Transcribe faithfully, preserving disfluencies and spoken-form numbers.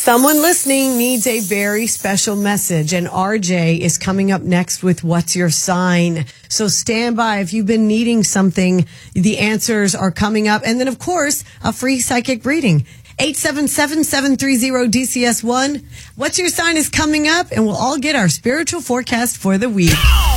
Someone listening needs a very special message, and R J is coming up next with What's Your Sign? So stand by. If you've been needing something, the answers are coming up. And then, of course, a free psychic reading. eight seven seven, seven three zero, D C S one. What's Your Sign is coming up, and we'll all get our spiritual forecast for the week.